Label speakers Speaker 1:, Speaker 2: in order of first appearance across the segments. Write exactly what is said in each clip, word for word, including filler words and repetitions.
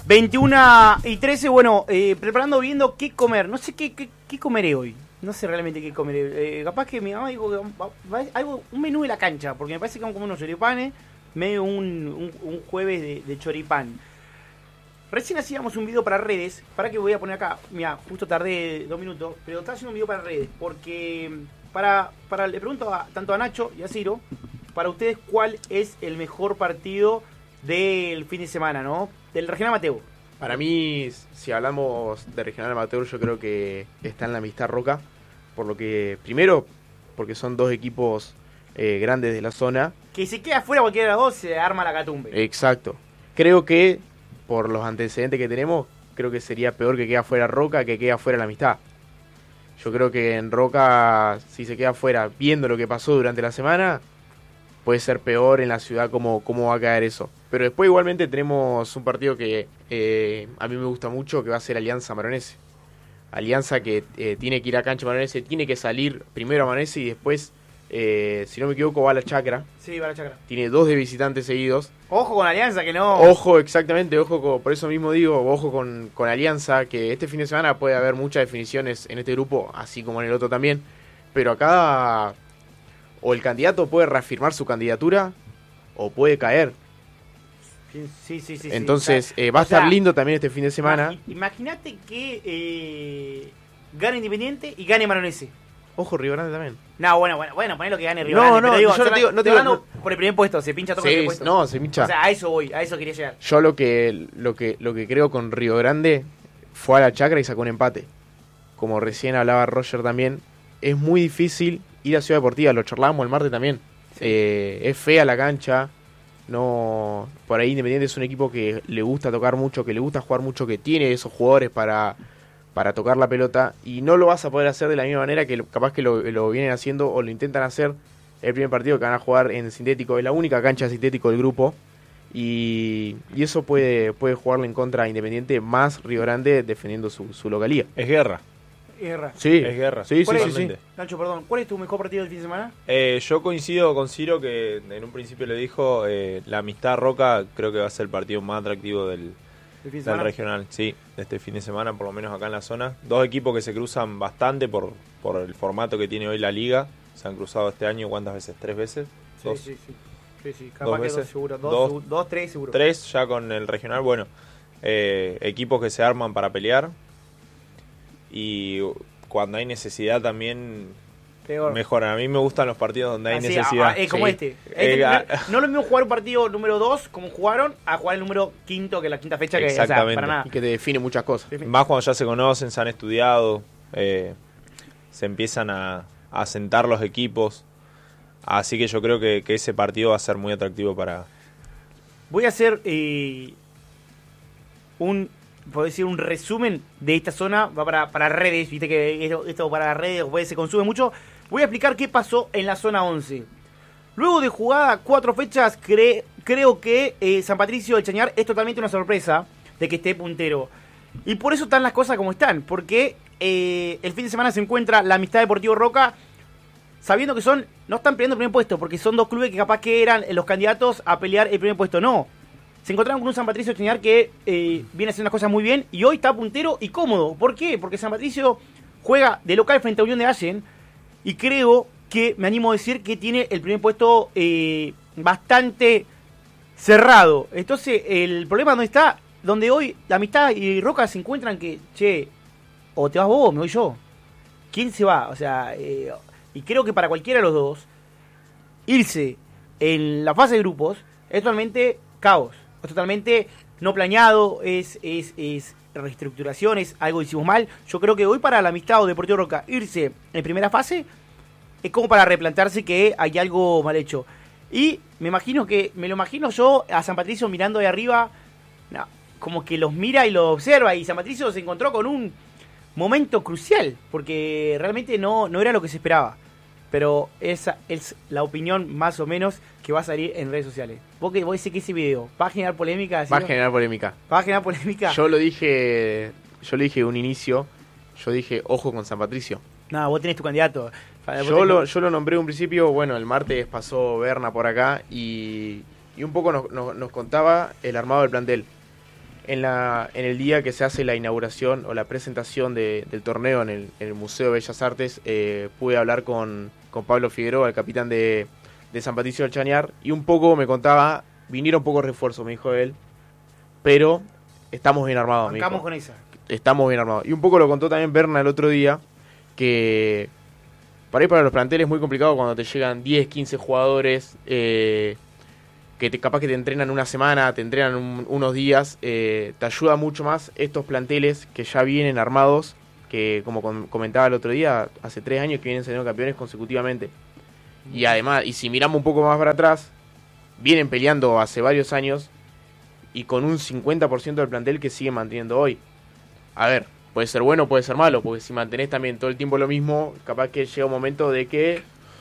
Speaker 1: veintiuna y trece, bueno, eh, preparando, viendo qué comer. No sé qué, qué, qué comeré hoy. No sé realmente qué comeré. Eh, capaz que mi mamá dijo que va, va, algo, un menú de la cancha, porque me parece que vamos a comer unos choripanes, medio un, un, un jueves de, de choripán. Recién hacíamos un video para redes, para que voy a poner acá, mira, justo tardé dos minutos, pero estaba haciendo un video para redes, porque para, para le pregunto a, tanto a Nacho y a Ciro, para ustedes, ¿cuál es el mejor partido del fin de semana, no? Del Regional Amateur.
Speaker 2: Para mí, si hablamos de Regional Amateur, yo creo que está en la Amistad Roca, por lo que, primero, porque son dos equipos eh, grandes de la zona.
Speaker 1: Que si queda fuera cualquiera de los dos, se arma la catumbe.
Speaker 2: Exacto. Creo que, por los antecedentes que tenemos, creo que sería peor que quede fuera Roca que quede fuera la Amistad. Yo creo que en Roca, si se queda fuera viendo lo que pasó durante la semana, puede ser peor en la ciudad cómo, cómo va a caer eso. Pero después igualmente tenemos un partido que eh, a mí me gusta mucho, que va a ser Alianza Maronese. Alianza que eh, tiene que ir a cancha Maronese, tiene que salir primero a Maronese y después, eh, si no me equivoco, va a la Chacra.
Speaker 1: Sí, va a la Chacra.
Speaker 2: Tiene dos de visitantes seguidos.
Speaker 1: Ojo con Alianza, que no...
Speaker 2: Ojo, exactamente, ojo, con, por eso mismo digo, ojo con, con Alianza, que este fin de semana puede haber muchas definiciones en este grupo, así como en el otro también. Pero acá, o el candidato puede reafirmar su candidatura, o puede caer.
Speaker 1: Sí, sí, sí.
Speaker 2: Entonces,
Speaker 1: sí.
Speaker 2: Eh, va a
Speaker 1: o
Speaker 2: estar
Speaker 1: sea,
Speaker 2: lindo también este fin de semana.
Speaker 1: Imagínate que eh, gane Independiente y gane Maronese.
Speaker 2: Ojo, Río Grande también.
Speaker 1: No, bueno, bueno, bueno, poné lo que gane Río
Speaker 2: No,
Speaker 1: Grande.
Speaker 2: no,
Speaker 1: pero digo,
Speaker 2: yo no te digo- no te digo-
Speaker 1: no, por el primer puesto, se pincha todo
Speaker 2: Sí,
Speaker 1: el primer puesto.
Speaker 2: no, se pincha.
Speaker 1: O sea, a eso voy, a eso quería llegar.
Speaker 2: Yo lo que, lo que, lo que creo con Río Grande fue a la Chacra y sacó un empate. Como recién hablaba Roger también, es muy difícil ir a Ciudad Deportiva, lo charlábamos el martes también.
Speaker 1: Sí.
Speaker 2: Eh, es fea la cancha. No, por ahí Independiente es un equipo que le gusta tocar mucho, que le gusta jugar mucho, que tiene esos jugadores para, para tocar la pelota, y no lo vas a poder hacer de la misma manera que lo- capaz que lo, lo vienen haciendo o lo intentan hacer el primer partido que van a jugar en sintético. Es la única cancha sintético del grupo, y, y eso puede, puede jugarle en contra a Independiente, más Río Grande defendiendo su, su localía.
Speaker 3: Es guerra.
Speaker 1: Guerra.
Speaker 2: Sí,
Speaker 3: Es guerra.
Speaker 2: Sí, sí,
Speaker 1: ¿Cuál
Speaker 2: sí,
Speaker 1: es?
Speaker 2: sí.
Speaker 3: Totalmente.
Speaker 1: Nacho, perdón, ¿cuál es tu mejor partido del fin de semana?
Speaker 3: Eh, yo coincido con Ciro que en un principio le dijo, eh, la Amistad Roca creo que va a ser el partido más atractivo del,
Speaker 1: ¿El fin de
Speaker 3: del
Speaker 1: semana?
Speaker 3: regional, sí, de este fin de semana, por lo menos acá en la zona. Dos equipos que se cruzan bastante por, por el formato que tiene hoy la liga. Se han cruzado este año, ¿cuántas veces? ¿Tres veces?
Speaker 1: Sí,
Speaker 3: ¿Dos?
Speaker 1: sí, sí. Sí, sí, capaz
Speaker 3: Dos
Speaker 1: que
Speaker 3: veces.
Speaker 1: dos seguro. Dos,
Speaker 3: Dos.
Speaker 1: segu- dos, tres seguro.
Speaker 3: Tres ya con el regional. Bueno, eh, equipos que se arman para pelear. Y cuando hay necesidad también
Speaker 1: Peor.
Speaker 3: mejoran. A mí me gustan los partidos donde hay
Speaker 1: Así,
Speaker 3: necesidad.
Speaker 1: a- a- eh, como
Speaker 3: Sí.
Speaker 1: este.
Speaker 3: Eh,
Speaker 1: Este,
Speaker 3: a-
Speaker 1: no, no es lo mismo jugar un partido número dos, como jugaron, a jugar el número quinto, que es la quinta fecha, que o sea,
Speaker 3: Exactamente.
Speaker 1: para nada.
Speaker 2: Y que te define muchas cosas.
Speaker 3: Más cuando ya se conocen, se han estudiado, eh, se empiezan a, a sentar los equipos. Así que yo creo que, que ese partido va a ser muy atractivo para...
Speaker 1: Voy a hacer eh, un, puedo decir, un resumen de esta zona. Va para, para redes, viste que esto, esto para redes puede, se consume mucho. Voy a explicar qué pasó en la zona once. Luego de jugada cuatro fechas, cre, creo que eh, San Patricio del Chañar es totalmente una sorpresa de que esté puntero. Y por eso están las cosas como están. Porque eh, el fin de semana se encuentra la Amistad Deportivo Roca, sabiendo que son, no están peleando el primer puesto, porque son dos clubes que capaz que eran los candidatos a pelear el primer puesto. No. Se encontraron con un San Patricio Chañar que eh, viene haciendo las cosas muy bien y hoy está puntero y cómodo. ¿Por qué? Porque San Patricio juega de local frente a Unión de Allen y creo que, me animo a decir, que tiene el primer puesto eh, bastante cerrado. Entonces, el problema donde está, donde hoy la Amistad y Roca se encuentran que, che, o te vas vos o me voy yo. ¿Quién se va? O sea, eh, y creo que para cualquiera de los dos, irse en la fase de grupos es totalmente caos. Es totalmente no planeado, es, es, es reestructuración, es algo que hicimos mal. Yo creo que hoy para la Amistad o Deportivo Roca irse en primera fase es como para replantearse que hay algo mal hecho. Y me imagino que, me lo imagino yo a San Patricio mirando de arriba, no, como que los mira y los observa, y San Patricio se encontró con un momento crucial, porque realmente no, no era lo que se esperaba. Pero esa es la opinión más o menos que va a salir en redes sociales. Vos que vos decís que ese video va a generar polémica, ¿sí?
Speaker 2: Va a generar polémica.
Speaker 1: Va a generar polémica.
Speaker 2: Yo lo dije, yo lo dije de un inicio, yo dije, ojo con San Patricio.
Speaker 1: No, vos tenés tu candidato. Vos
Speaker 2: Yo
Speaker 1: tenés-
Speaker 2: lo, yo lo nombré un principio, bueno, el martes pasó Berna por acá y, y un poco nos, nos, nos contaba el armado del plantel. en, la, en el día que se hace la inauguración o la presentación de, del torneo en el, en el Museo de Bellas Artes, eh, pude hablar con, con Pablo Figueroa, el capitán de, de San Patricio del Chañar, y un poco me contaba, vinieron pocos refuerzos, me dijo él, pero estamos bien armados.
Speaker 1: Bancamos con esa.
Speaker 2: Estamos bien armados. Y un poco lo contó también Berna el otro día, que para ir para los planteles es muy complicado cuando te llegan diez, quince jugadores, eh, que te, capaz que te entrenan una semana, te entrenan un, unos días, eh, te ayuda mucho más estos planteles que ya vienen armados, que como com- comentaba el otro día, hace tres años que vienen siendo campeones consecutivamente. Y además, y si miramos un poco más para atrás, vienen peleando hace varios años y con un cincuenta por ciento del plantel que sigue manteniendo hoy. A ver, puede ser bueno, puede ser malo, porque si mantenés también todo el tiempo lo mismo, capaz que llega un momento de que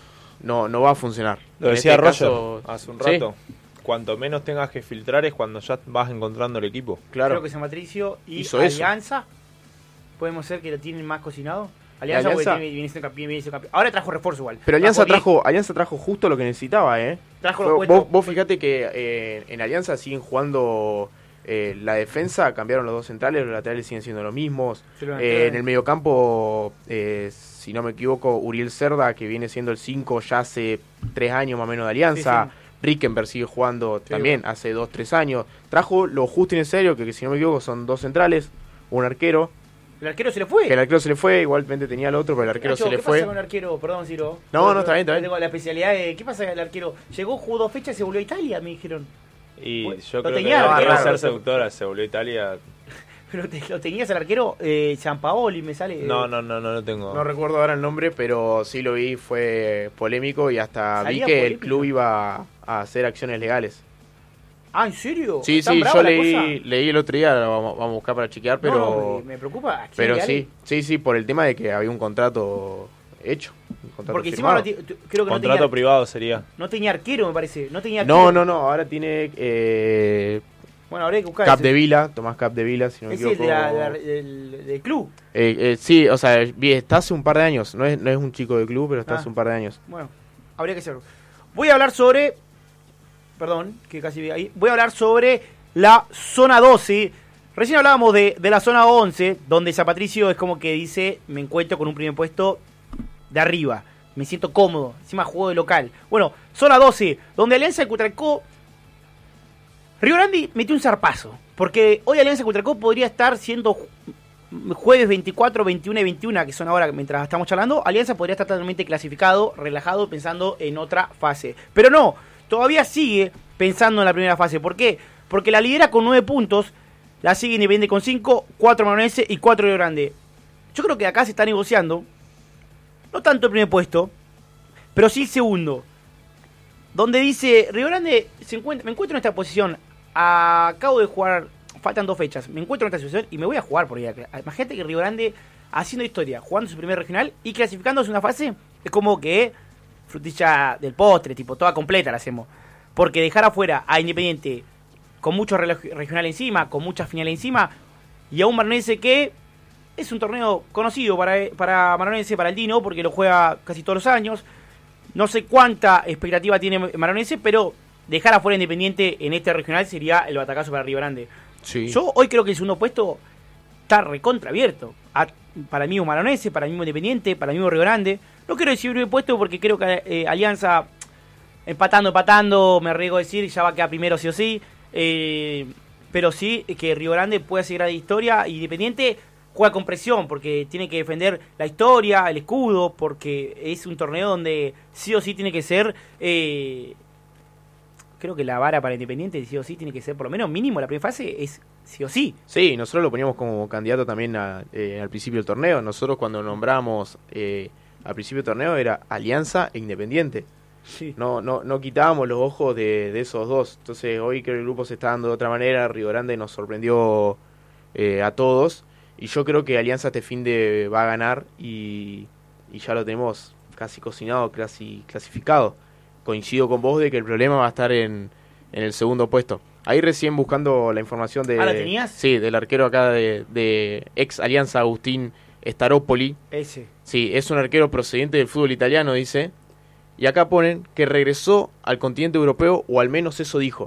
Speaker 2: no, no va a funcionar.
Speaker 3: Lo
Speaker 2: En
Speaker 3: decía
Speaker 2: este
Speaker 3: Roger
Speaker 2: caso,
Speaker 3: hace un
Speaker 2: ¿sí?
Speaker 3: rato. Cuanto menos tengas que filtrar es cuando ya vas encontrando el equipo.
Speaker 2: Claro.
Speaker 1: Creo que San Patricio y
Speaker 2: Hizo eso.
Speaker 1: Alianza, podemos ser que lo tienen más cocinado. Alianza,
Speaker 2: Alianza-
Speaker 1: porque tiene- viene siendo campeón, viene siendo campeón. Ahora trajo refuerzo igual.
Speaker 2: Pero Alianza
Speaker 1: diez,
Speaker 2: trajo, Alianza trajo justo lo que necesitaba, ¿eh?
Speaker 1: trajo los
Speaker 2: Vos,
Speaker 1: puestos.
Speaker 2: vos fíjate que eh, en Alianza siguen jugando eh, la defensa, cambiaron los dos centrales, los laterales siguen siendo los mismos.
Speaker 1: Se lo
Speaker 2: Eh, en el mediocampo, eh, si no me equivoco, Uriel Cerda, que viene siendo el cinco ya hace tres años más o menos de Alianza.
Speaker 1: Sí, sí.
Speaker 2: Rickenberg sigue jugando
Speaker 1: Sí,
Speaker 2: también
Speaker 1: bueno.
Speaker 2: hace dos, tres años. Trajo lo justo y necesario, que, que si no me equivoco son dos centrales, un arquero.
Speaker 1: El arquero se le fue.
Speaker 2: Que el arquero se le fue, igualmente tenía el otro, pero el arquero
Speaker 1: Nacho,
Speaker 2: se le
Speaker 1: ¿qué
Speaker 2: fue.
Speaker 1: pasa con el arquero? Perdón, Ciro.
Speaker 2: No, no, está bien, está bien.
Speaker 1: Tengo la especialidad de... ¿Qué pasa con el arquero? Llegó, jugó dos fechas y se volvió a Italia, me dijeron.
Speaker 3: Y
Speaker 1: Bueno,
Speaker 3: yo
Speaker 1: lo
Speaker 3: creo que
Speaker 1: tenía,
Speaker 3: debe
Speaker 2: arquero.
Speaker 3: ser seductora, se volvió a Italia.
Speaker 1: Pero te- lo tenías al arquero eh, Gianpaoli, me sale... eh,
Speaker 3: No, no, no, no lo tengo.
Speaker 2: No recuerdo ahora el nombre, pero sí lo vi, fue polémico y hasta vi
Speaker 1: Salía
Speaker 2: que el
Speaker 1: polémico.
Speaker 2: club iba a hacer acciones legales.
Speaker 1: Ah, ¿en serio?
Speaker 2: Sí,
Speaker 1: ¿Tan
Speaker 2: sí,
Speaker 1: brava
Speaker 2: yo
Speaker 1: la
Speaker 2: leí,
Speaker 1: cosa?
Speaker 2: leí el otro día, lo vamos, vamos a buscar para chequear, pero
Speaker 1: No, no, me, me preocupa. acciones
Speaker 2: pero
Speaker 1: legales.
Speaker 2: sí, sí, sí, por el tema de que había un contrato hecho. Un contrato
Speaker 1: Porque encima
Speaker 2: firmado.
Speaker 1: ahora ti- tu- creo que no
Speaker 3: Contrato
Speaker 1: tenía,
Speaker 3: privado sería.
Speaker 1: no tenía arquero, me parece. No tenía arquero.
Speaker 2: No, no, no, ahora tiene eh,
Speaker 1: Bueno, habría que buscar
Speaker 2: Cap
Speaker 1: ese.
Speaker 2: de Vila, Tomás Cap de Vila, si no me
Speaker 1: Ese es
Speaker 2: equivoco.
Speaker 1: de la- de la- del, del club.
Speaker 2: Eh, eh, sí, o sea, vi- está hace un par de años, no es, no es un chico de club, pero está
Speaker 1: Ah.
Speaker 2: hace un par de años.
Speaker 1: Bueno, habría que hacerlo. Voy a hablar sobre... Perdón, que casi vi ahí. Voy a hablar sobre la zona doce. Recién hablábamos de, de la zona once, donde San Patricio es como que dice, me encuentro con un primer puesto de arriba. Me siento cómodo, encima juego de local. Bueno, zona doce, donde Alianza de Cutralcó... Río Grande metió un zarpazo, porque hoy Alianza de Cutralcó podría estar siendo ju- jueves veinticuatro, veintiuno y veintiuno, que son ahora mientras estamos charlando. Alianza podría estar totalmente clasificado, relajado, pensando en otra fase. Pero no, todavía sigue pensando en la primera fase. ¿Por qué? Porque la lidera con nueve puntos, la sigue Independiente con cinco, cuatro Maronense y cuatro Río Grande. Yo creo que acá se está negociando, no tanto el primer puesto, pero sí el segundo. Donde dice, Río Grande, se encuentra, me encuentro en esta posición, acabo de jugar, faltan dos fechas, me encuentro en esta situación y me voy a jugar por ella. Imagínate que Río Grande, haciendo historia, jugando su primer regional y clasificándose una fase, es como que frutilla del postre, tipo, toda completa la hacemos. Porque dejar afuera a Independiente con mucho rele- regional encima, con muchas finales encima, y a un Maronense que es un torneo conocido para, para Maronense, para el Dino, porque lo juega casi todos los años. No sé cuánta expectativa tiene Maronense, pero dejar afuera Independiente en este regional sería el batacazo para Río Grande.
Speaker 2: Sí.
Speaker 1: Yo hoy creo que el segundo puesto está recontra abierto. A- para el mismo Maronense, para el mismo Independiente, para el mismo Río Grande. No quiero decir primer puesto porque creo que eh, Alianza, empatando, empatando, me arriesgo a decir, ya va a quedar primero sí o sí. Eh, pero sí que Río Grande puede seguir a la historia y Independiente juega con presión porque tiene que defender la historia, el escudo, porque es un torneo donde sí o sí tiene que ser... Eh, creo que la vara para Independiente sí o sí tiene que ser por lo menos mínimo la primera fase es sí o sí.
Speaker 2: Sí, nosotros lo poníamos como candidato también a, eh, al principio del torneo. Nosotros cuando nombramos eh, al principio del torneo era Alianza e Independiente.
Speaker 1: Sí.
Speaker 2: No, no, no quitábamos los ojos de, de esos dos. Entonces hoy que el grupo se está dando de otra manera, Río Grande nos sorprendió eh, a todos. Y yo creo que Alianza este fin de va a ganar y, y ya lo tenemos casi cocinado, casi clasificado. Coincido con vos de que el problema va a estar en, en el segundo puesto. Ahí recién buscando la información de...
Speaker 1: ¿Ah, la tenías?
Speaker 2: Sí, del arquero acá de, de ex Alianza, Agustín Staropoli.
Speaker 1: Ese.
Speaker 2: Sí, es un arquero procedente del fútbol italiano, dice. Y acá ponen que regresó al continente europeo, o al menos eso dijo.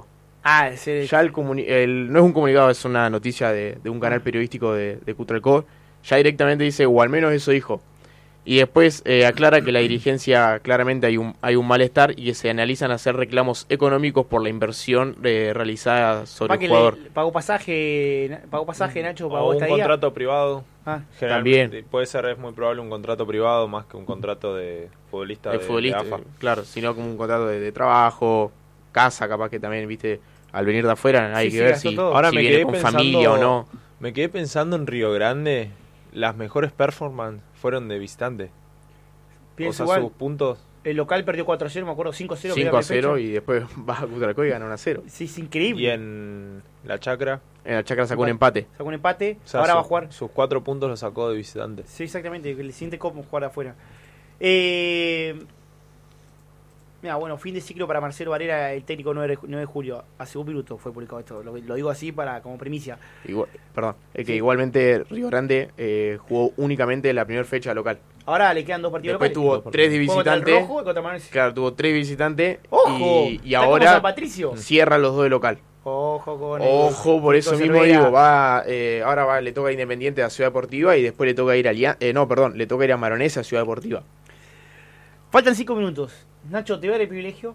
Speaker 1: Ah, ese...
Speaker 2: Ya el, comuni- el no es un comunicado, es una noticia de, de un canal periodístico de, de Cutralcó. Ya directamente dice, o al menos eso dijo. Y después eh, aclara que la dirigencia claramente hay un hay un malestar y que se analizan hacer reclamos económicos por la inversión eh, realizada sobre
Speaker 1: Pa
Speaker 2: el
Speaker 1: que
Speaker 2: jugador.
Speaker 1: le- pagó pasaje, pagó pasaje Nacho,
Speaker 3: O
Speaker 1: pagó
Speaker 3: un
Speaker 1: esta día.
Speaker 3: contrato privado.
Speaker 1: Ah,
Speaker 3: Generalmente
Speaker 2: También.
Speaker 3: puede ser, es muy probable un contrato privado más que un contrato de futbolista
Speaker 2: El
Speaker 3: de,
Speaker 2: futbolista,
Speaker 3: de A F A.
Speaker 2: eh, claro, sino como un contrato de, de trabajo, casa, capaz que también, viste, al venir de afuera hay
Speaker 1: Sí,
Speaker 2: que
Speaker 1: sí,
Speaker 2: ver
Speaker 1: gastó
Speaker 2: si,
Speaker 1: todo.
Speaker 3: Ahora
Speaker 2: si
Speaker 3: me
Speaker 2: viene
Speaker 3: quedé
Speaker 2: con
Speaker 3: pensando-
Speaker 2: familia o no.
Speaker 3: Me quedé pensando en Río Grande, las mejores performances fueron de visitante. O
Speaker 1: pienso
Speaker 3: sea,
Speaker 1: igual.
Speaker 3: sus puntos.
Speaker 1: El local perdió cuatro a cero, me acuerdo, cinco a cero.
Speaker 2: cinco a cero y después va a Cutralcó y gana uno a cero.
Speaker 1: Sí, es increíble.
Speaker 3: Y en la Chacra,
Speaker 2: En la Chacra sacó un empate.
Speaker 1: Sacó un empate,
Speaker 3: o sea,
Speaker 1: ahora
Speaker 3: su-
Speaker 1: va a jugar.
Speaker 3: sus cuatro puntos los sacó de visitante.
Speaker 1: Sí, exactamente, que le siente como jugar afuera. Eh, mira, bueno, fin de ciclo para Marcelo Varela, el técnico nueve de julio. Hace un minuto fue publicado esto, lo, lo digo así para como primicia.
Speaker 2: Igual- perdón, es que
Speaker 1: Sí.
Speaker 2: igualmente Río Grande eh, jugó únicamente la primera fecha local.
Speaker 1: Ahora le quedan dos partidos
Speaker 2: Después
Speaker 1: locales.
Speaker 2: tuvo tres de
Speaker 1: Juega contra el
Speaker 2: visitante.
Speaker 1: Rojo y contra Manuel-
Speaker 2: Claro, tuvo tres visitantes.
Speaker 1: ¡Ojo!
Speaker 2: Y, y
Speaker 1: Está como
Speaker 2: ahora
Speaker 1: San Patricio.
Speaker 2: cierra los dos de local.
Speaker 1: Ojo con
Speaker 2: Ojo, por
Speaker 1: el-
Speaker 2: eso
Speaker 1: con
Speaker 2: mismo
Speaker 1: Cervera.
Speaker 2: digo, va, eh, ahora va, le toca a Independiente a Ciudad Deportiva y después le toca ir a Alianza, eh, no, perdón, le toca ir a Maronesa a Ciudad Deportiva.
Speaker 1: Faltan cinco minutos. Nacho, te voy a dar el privilegio.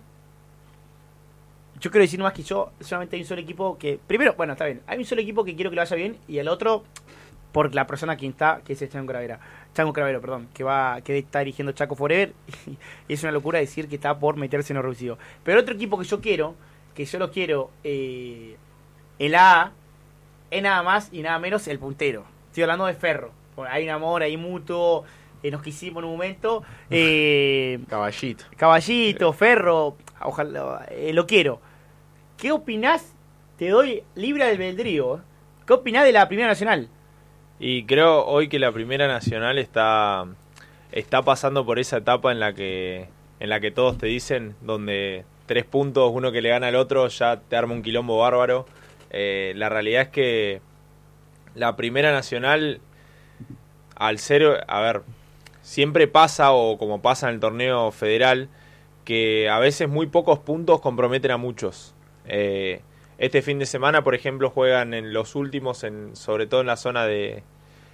Speaker 1: Yo quiero decir más que yo, solamente hay un solo equipo que... Primero, bueno, está bien. Hay un solo equipo que quiero que le vaya bien y el otro, por la persona quien está, que es el Chango Cravera. Chango Cravero, perdón, que va que está dirigiendo Chaco Forever. Y es una locura decir que está por meterse en lo reducido. Pero el otro equipo que yo quiero, que yo lo quiero eh, en la A, es nada más y nada menos el puntero. Estoy hablando de Ferro. Hay un amor ahí mutuo, eh, nos quisimos en un momento. Eh,
Speaker 2: Caballito.
Speaker 1: Caballito, Ferro, ojalá, eh, lo quiero. ¿Qué opinás? Te doy libre albedrío. ¿eh? ¿Qué opinás de la Primera Nacional?
Speaker 3: Y creo hoy que la Primera Nacional está, está pasando por esa etapa en la que en la que todos te dicen, donde tres puntos, uno que le gana al otro, ya te arma un quilombo bárbaro. Eh, la realidad es que la Primera Nacional, al ser, a ver, siempre pasa, o como pasa en el torneo federal, que a veces muy pocos puntos comprometen a muchos. Eh, este fin de semana, por ejemplo, juegan en los últimos, en, sobre todo en la zona de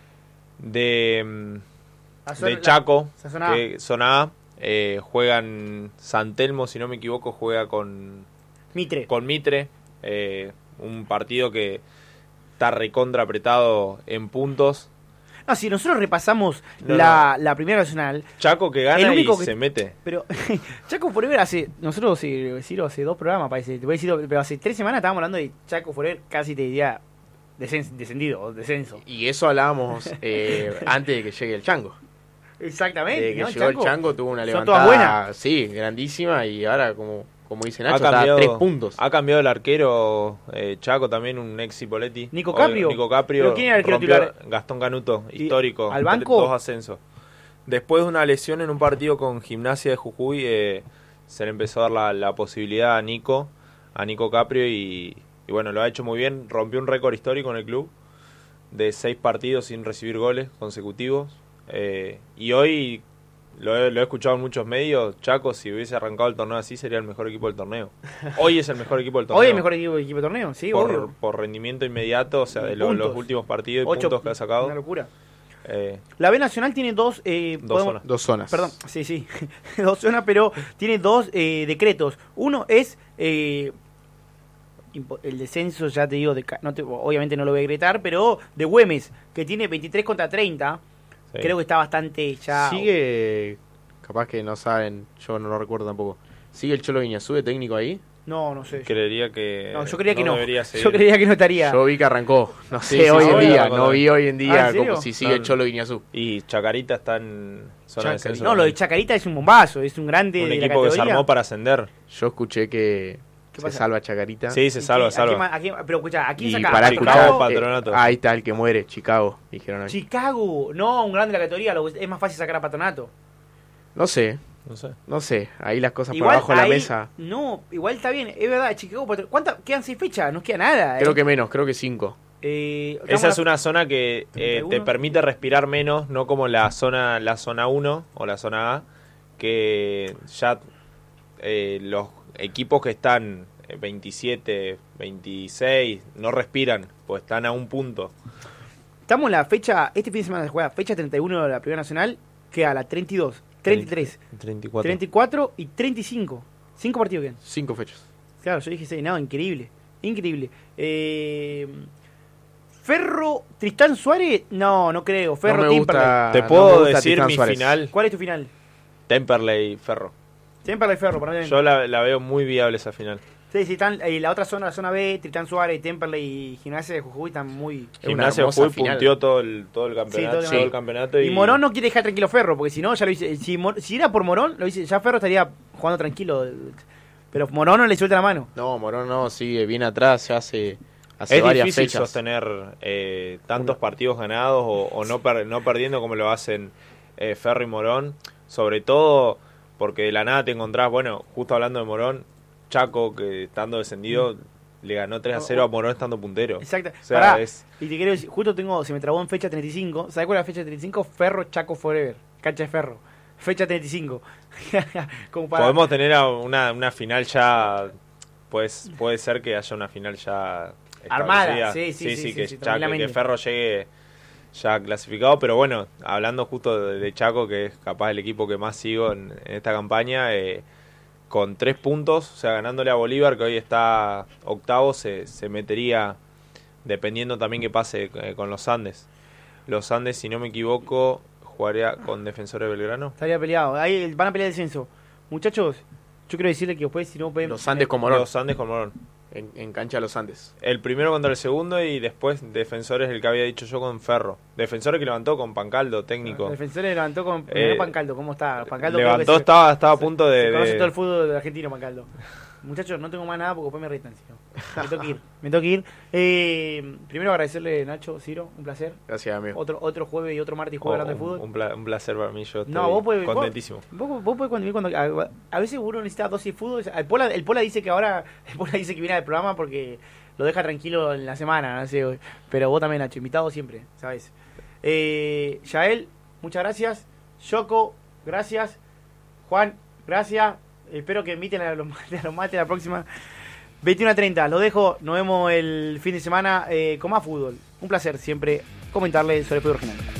Speaker 3: de, mm,
Speaker 1: La zona-
Speaker 3: de Chaco,
Speaker 1: la- la zona A.
Speaker 3: que- zona A, eh, juegan San Telmo, si no me equivoco, juega con,
Speaker 1: Mitre.
Speaker 3: con Mitre, eh, un partido que está recontra apretado en puntos.
Speaker 1: No, si nosotros repasamos
Speaker 3: No,
Speaker 1: la, la Primera Nacional,
Speaker 3: Chaco que gana
Speaker 1: El
Speaker 3: y
Speaker 1: único que-
Speaker 3: se mete.
Speaker 1: pero Chaco Forever hace, nosotros sí, decirlo, hace dos programas parece, te voy a decir, pero hace tres semanas estábamos hablando de Chaco Forever, casi te diría descen- descendido o descenso.
Speaker 2: Y eso hablábamos eh, antes de que llegue el Chango.
Speaker 1: Exactamente.
Speaker 2: Desde que
Speaker 1: ¿no?
Speaker 2: llegó el Chango tuvo una
Speaker 1: son todas
Speaker 2: levantada,
Speaker 1: buenas.
Speaker 2: sí, grandísima y ahora como, como dice
Speaker 3: Ha
Speaker 2: Nacho, está a
Speaker 3: cambiado,
Speaker 2: tres puntos.
Speaker 3: ha cambiado el arquero eh, Chaco también, un ex Cipoletti.
Speaker 1: Nico
Speaker 3: Hoy-
Speaker 1: Caprio.
Speaker 3: Nico Caprio.
Speaker 1: ¿Pero quién era el arquero
Speaker 3: rompió-
Speaker 1: titular?
Speaker 3: Gastón Canuto,
Speaker 1: ¿Y
Speaker 3: histórico.
Speaker 1: al banco?
Speaker 3: Dos ascensos. Después de una lesión en un partido con Gimnasia de Jujuy, eh, se le empezó a dar la, la posibilidad a Nico, a Nico Caprio y, y bueno, lo ha hecho muy bien. Rompió un récord histórico en el club de seis partidos sin recibir goles consecutivos. Eh, y hoy lo he, lo he escuchado en muchos medios. Chaco, si hubiese arrancado el torneo así, sería el mejor equipo del torneo. Hoy es el mejor equipo del torneo.
Speaker 1: Hoy es el mejor equipo, equipo de torneo, sí,
Speaker 3: por,
Speaker 1: obvio.
Speaker 3: por rendimiento inmediato, o sea, de lo-
Speaker 1: Puntos.
Speaker 3: los últimos partidos y
Speaker 1: Ocho-
Speaker 3: puntos que ha sacado.
Speaker 1: Una locura.
Speaker 3: Eh,
Speaker 1: La B Nacional tiene dos... Eh,
Speaker 3: Dos
Speaker 1: podemos-
Speaker 3: zonas.
Speaker 2: Dos zonas.
Speaker 1: Perdón, sí, sí, dos zonas, pero tiene dos eh, decretos. Uno es eh, impo- el descenso, ya te digo, de, ca- no te- obviamente no lo voy a decretar, pero de Güemes, que tiene veintitrés contra treinta,
Speaker 3: sí.
Speaker 1: creo que está bastante ya...
Speaker 2: Sigue, capaz que no saben, yo no lo recuerdo tampoco. ¿Sigue el Cholo Guiñazú de técnico ahí?
Speaker 1: No, no sé.
Speaker 3: Creería que.
Speaker 1: No, yo creía que no.
Speaker 3: debería seguir.
Speaker 1: Yo creía que no estaría.
Speaker 2: Yo vi que arrancó. No sé
Speaker 3: Sí, sí,
Speaker 2: hoy
Speaker 3: sí,
Speaker 2: en
Speaker 3: sí,
Speaker 2: día,
Speaker 3: arrancó
Speaker 2: no vi
Speaker 3: también.
Speaker 2: hoy en
Speaker 1: Ah,
Speaker 2: día
Speaker 1: ¿en serio?
Speaker 2: como si sigue el
Speaker 3: No,
Speaker 2: Cholo Guiñazú.
Speaker 3: Y Chacarita está en zona de
Speaker 2: Chacarita.
Speaker 3: descenso.
Speaker 1: No, lo de Chacarita es un bombazo, es un grande
Speaker 3: Un
Speaker 1: de la
Speaker 3: equipo que se
Speaker 1: categoría.
Speaker 3: armó para ascender.
Speaker 2: Yo escuché que
Speaker 1: ¿Qué
Speaker 2: se
Speaker 1: pasa?
Speaker 2: salva Chacarita.
Speaker 3: Sí, se
Speaker 1: ¿Y
Speaker 3: salva,
Speaker 1: qué- a
Speaker 3: salva.
Speaker 1: quién ma- a quién- pero escucha, ¿a quién
Speaker 2: Y
Speaker 1: saca?
Speaker 2: para
Speaker 3: Chicago,
Speaker 2: escuchar, eh,
Speaker 3: Patronato.
Speaker 2: ahí está el que muere, Chicago, dijeron hoy.
Speaker 1: Chicago, no, un grande de la categoría, lo- es más fácil sacar a Patronato.
Speaker 2: No sé,
Speaker 3: No sé.
Speaker 2: no sé, ahí las cosas por
Speaker 1: Igual
Speaker 2: abajo de la
Speaker 1: ahí-
Speaker 2: mesa.
Speaker 1: No, igual está bien, es verdad, Chicago, Patro- ¿cuántas? Quedan seis fechas, no queda nada.
Speaker 2: Creo
Speaker 1: eh.
Speaker 2: que menos, creo que cinco.
Speaker 1: Eh,
Speaker 3: Esa
Speaker 1: estamos-
Speaker 3: es una zona que eh,
Speaker 1: treinta y uno.
Speaker 3: te permite respirar menos, no como la zona la zona uno o la zona A, que ya eh, los equipos que están veintisiete, veintiséis, no respiran, pues están a un punto.
Speaker 1: Estamos en la fecha, este fin de semana se juega fecha treinta y uno de la Primera Nacional, queda la treinta y dos, treinta y tres,
Speaker 3: treinta y cuatro.
Speaker 1: treinta y cuatro y treinta y cinco. Cinco partidos quedan.
Speaker 2: Cinco fechas.
Speaker 1: Claro, yo dije seis, no, increíble, increíble. Eh, Ferro, Tristán Suárez, no, no creo. Ferro,
Speaker 2: No me
Speaker 1: Timperley.
Speaker 2: gusta-
Speaker 3: Te
Speaker 2: no
Speaker 3: puedo
Speaker 2: me gusta
Speaker 3: decir
Speaker 2: Tristán
Speaker 3: mi
Speaker 2: Suárez.
Speaker 3: final,
Speaker 1: ¿Cuál es tu final?
Speaker 3: Temperley Ferro.
Speaker 1: Timperley Ferro, para mí.
Speaker 3: Yo la, la veo muy viable esa final.
Speaker 1: Sí, sí, están, eh, la otra zona, la zona B, Tristán Suárez, Temperley y Gimnasia de Jujuy están muy...
Speaker 2: Es una
Speaker 3: Gimnasia
Speaker 2: hermosa
Speaker 3: fue
Speaker 2: final.
Speaker 3: punteó todo el, todo el campeonato,
Speaker 1: Sí,
Speaker 3: todo
Speaker 1: todo
Speaker 3: el campeonato y,
Speaker 1: Y Morón no quiere dejar tranquilo a Ferro, porque si no, ya lo hice. Si, Mor- si era por Morón, lo hice, ya Ferro estaría jugando tranquilo. Pero Morón no le suelta la mano.
Speaker 2: No, Morón no, sigue bien atrás, ya hace, hace
Speaker 3: es
Speaker 2: varias
Speaker 3: difícil
Speaker 2: fechas.
Speaker 3: sostener eh, tantos partidos ganados o, o no, per- no perdiendo como lo hacen eh, Ferro y Morón, sobre todo porque de la nada te encontrás, bueno, justo hablando de Morón, Chaco, que estando descendido, le ganó tres a cero a Morón estando puntero.
Speaker 1: Exacto.
Speaker 3: O sea,
Speaker 1: Pará,
Speaker 3: es-
Speaker 1: y te quiero decir, justo tengo, se me trabó en fecha treinta y cinco. ¿Sabes cuál es la fecha treinta y cinco? Ferro Chaco Forever. Cancha de Ferro. Fecha treinta y cinco. Como para...
Speaker 3: Podemos tener a una, una final ya, pues puede ser que haya una final ya
Speaker 1: Armada,
Speaker 3: establecida.
Speaker 1: sí, sí, sí, sí,
Speaker 3: que,
Speaker 1: sí,
Speaker 3: ya- que-
Speaker 1: tranquilamente.
Speaker 3: que Ferro llegue ya clasificado, pero bueno, hablando justo de, de Chaco, que es capaz el equipo que más sigo en, en esta campaña, eh, con tres puntos, o sea, ganándole a Bolívar, que hoy está octavo, se, se metería, dependiendo también que pase eh, con los Andes. Los Andes, si no me equivoco, jugaría con Defensores de Belgrano.
Speaker 1: Estaría peleado. Ahí van a pelear el descenso. Muchachos, yo quiero decirle que después, si no pueden...
Speaker 2: Los Andes con Morón,
Speaker 3: Los Andes con Morón.
Speaker 2: en, en cancha de los Andes.
Speaker 3: El primero contra el segundo y después Defensores, el que había dicho yo, con Ferro. Defensores que levantó con Pancaldo, técnico.
Speaker 1: El defensor levantó con
Speaker 3: Eh,
Speaker 1: Pancaldo. ¿Cómo está? Pancaldo creo que
Speaker 3: Levantó,
Speaker 1: se-
Speaker 3: estaba, estaba a
Speaker 1: se-
Speaker 3: punto de...
Speaker 1: se conoce
Speaker 3: de-
Speaker 1: todo el fútbol argentino, Pancaldo. Muchachos, no tengo más nada porque después me retan. Si no. Me tengo que ir. Me tengo que ir. Eh, primero agradecerle, Nacho, Ciro, un placer.
Speaker 2: Gracias, amigo.
Speaker 1: Otro otro jueves y otro martes y
Speaker 3: Oh,
Speaker 1: jueves hablando de
Speaker 3: un,
Speaker 1: fútbol.
Speaker 3: un pla- un placer para mí, yo estoy
Speaker 1: No, vos podés- vos-
Speaker 3: contentísimo.
Speaker 1: Vos, vos podés cuando, cuando a, a veces uno necesita dosis de fútbol. El Pola, el Pola dice que ahora el Pola dice que viene al programa porque lo deja tranquilo en la semana, no sé, pero vos también, Nacho, invitado siempre, ¿sabes? Eh, Yael, muchas gracias. Yoko, gracias. Juan, gracias. Espero que inviten a los mates, a los mates la próxima. veintiuno a treinta, lo dejo. Nos vemos el fin de semana eh, con más fútbol. Un placer siempre comentarles sobre el fútbol regional.